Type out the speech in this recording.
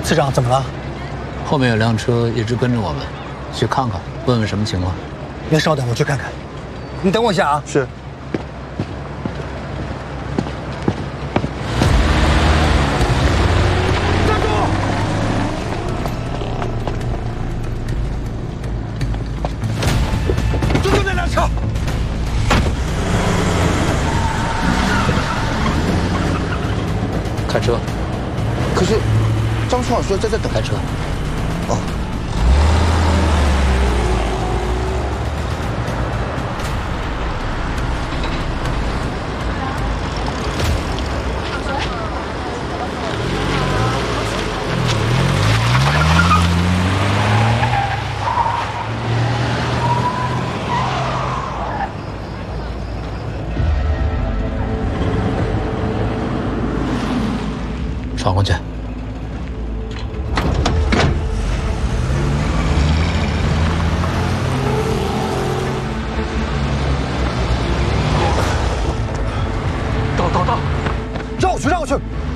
次长怎么了？ 后面有辆车一直跟着我们，去看看，问问什么情况。 您稍等，我去看看。你等我一下啊。 是。 站住！就是那辆车。 开车。 可是，张处长说在这等。 开车。 哦。 闯过去。 到，绕过去，绕过去。